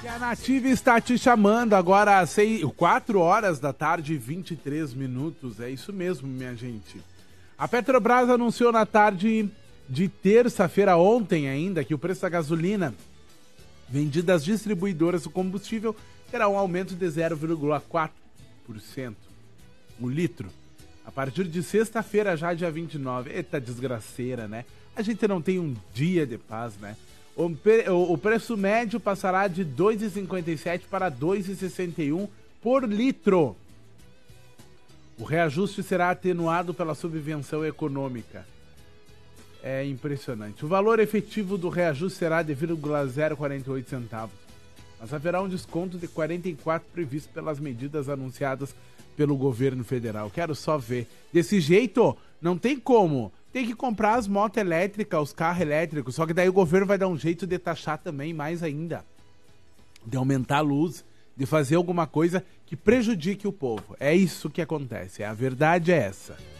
A Nativa está te chamando agora às 4 horas da tarde e 23 minutos. É isso mesmo, minha gente. A Petrobras anunciou na tarde de terça-feira, ontem ainda, que o preço da gasolina vendida às distribuidoras do combustível terá um aumento de 0,4% o litro. A partir de sexta-feira, já dia 29. Eita desgraceira, né? A gente não tem um dia de paz, né? O preço médio passará de R$ 2,57 para R$ 2,61 por litro. O reajuste será atenuado pela subvenção econômica. É impressionante. O valor efetivo do reajuste será de 0,048 centavos. Mas haverá um desconto de 44 previsto pelas medidas anunciadas pelo governo federal. Quero só ver. Desse jeito, não tem como. Tem que comprar as motos elétricas, os carros elétricos, só que daí o governo vai dar um jeito de taxar também mais ainda. De aumentar a luz, de fazer alguma coisa que prejudique o povo. É isso que acontece, a verdade é essa.